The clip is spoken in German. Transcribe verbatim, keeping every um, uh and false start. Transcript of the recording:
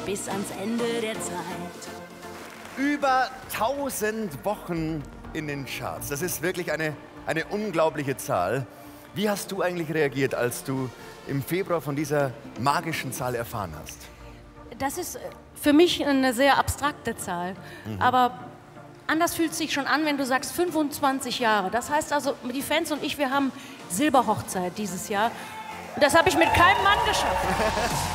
bis ans Ende der Zeit. Über tausend Wochen in den Charts. Das ist wirklich eine, eine unglaubliche Zahl. Wie hast du eigentlich reagiert, als du im Februar von dieser magischen Zahl erfahren hast? Das ist für mich eine sehr abstrakte Zahl. Mhm. Aber anders fühlt es sich schon an, wenn du sagst fünfundzwanzig Jahre. Das heißt also, die Fans und ich, wir haben Silberhochzeit dieses Jahr. Und das habe ich mit keinem Mann geschafft.